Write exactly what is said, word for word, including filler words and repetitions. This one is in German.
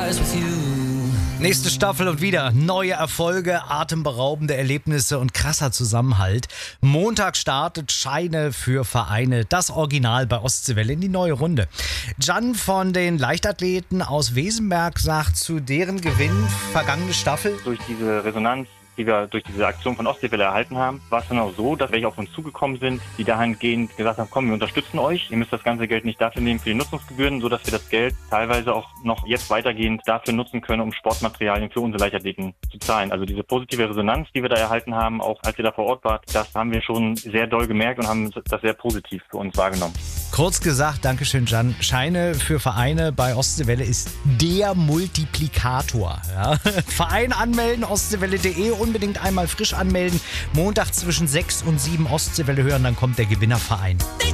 stars with you. Nächste Staffel und wieder neue Erfolge, atemberaubende Erlebnisse und krasser Zusammenhalt. Montag startet Scheine für Vereine, das Original bei Ostseewelle in die neue Runde. Jan von den Leichtathleten aus Wesenberg sagt zu deren Gewinn vergangene Staffel: Durch diese Resonanz, die wir durch diese Aktion von Ostseewelle erhalten haben, war es dann auch so, dass welche auf uns zugekommen sind, die dahingehend gesagt haben, komm, wir unterstützen euch, ihr müsst das ganze Geld nicht dafür nehmen für die Nutzungsgebühren, sodass wir das Geld teilweise auch noch jetzt weitergehend dafür nutzen können, um Sportmaterialien für unsere Leichtathleten zu zahlen. Also diese positive Resonanz, die wir da erhalten haben, auch als ihr da vor Ort wart, das haben wir schon sehr doll gemerkt und haben das sehr positiv für uns wahrgenommen. Kurz gesagt, Dankeschön Jan, Scheine für Vereine bei Ostseewelle ist der Multiplikator. Ja? Verein anmelden, ostseewelle punkt de, unbedingt einmal frisch anmelden. Montag zwischen sechs und sieben Ostseewelle hören, dann kommt der Gewinnerverein.